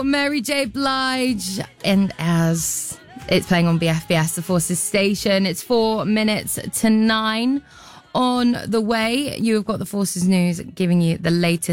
got Mary J. Blige, and as it's playing on BFBS, the Forces station. It's 4 minutes to 9. On the way, you have got the Forces News giving you the latest